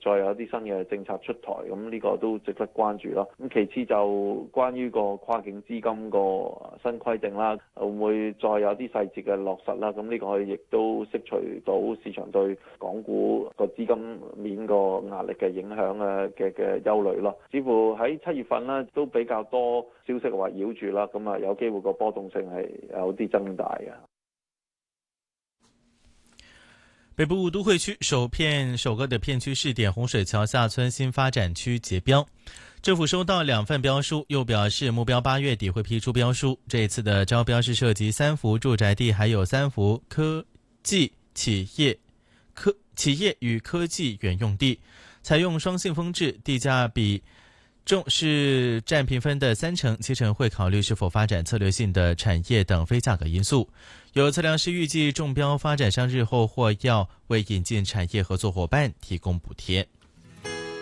再有一啲新嘅政策出台，咁呢個都值得關注啦。咁其次就關於個跨境資金個新規定啦，會唔會再有啲細節嘅落實啦？咁呢個亦都釋除到市場對港股個資金面個壓力嘅影響嘅憂慮咯。似乎喺7月份呢都比較多消息圍繞住啦，咁有機會個波動性係有啲增大嘅。 北部都會區首個的片區試點洪水橋下村新發展區截標，政府收到2份標書，又表示目標8月底會批出標書。這一次的招標是涉及3幅住宅地，還有3幅科技企業與科技園用地，採用雙信封制，地價比重是佔評分的30%、70%會考慮是否發展策略性的產業等非價格因素。有測量師預計中標發展商日後或要為引進產業合作夥伴提供補貼。